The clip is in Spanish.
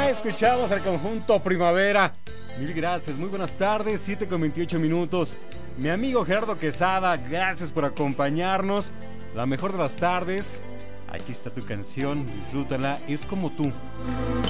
Ya escuchamos al conjunto Primavera. Mil gracias, muy buenas tardes, 7:28. Mi amigo Gerardo Quesada, gracias por acompañarnos. La mejor de las tardes. Aquí está tu canción, disfrútala, es como tú.